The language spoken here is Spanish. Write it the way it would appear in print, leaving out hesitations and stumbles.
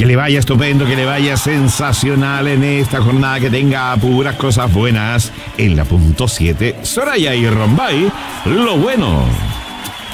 Que le vaya estupendo, que le vaya sensacional en esta jornada, que tenga puras cosas buenas. En la punto 7, Soraya y Rombay, lo bueno.